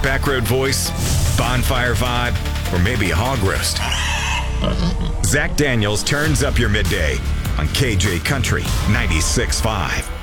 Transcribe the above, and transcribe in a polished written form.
Backroad voice, bonfire vibe, or maybe a hog roast? Zach Daniels turns up your midday on KJ Country 96.5.